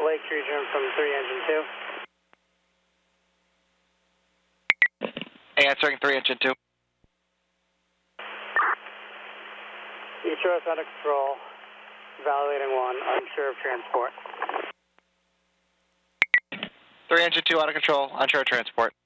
Lake Region from 3 Engine 2. Answering 3 Engine 2. Echo out of control. Validating 1, unsure of transport. 3 Engine 2 out of control, unsure of transport.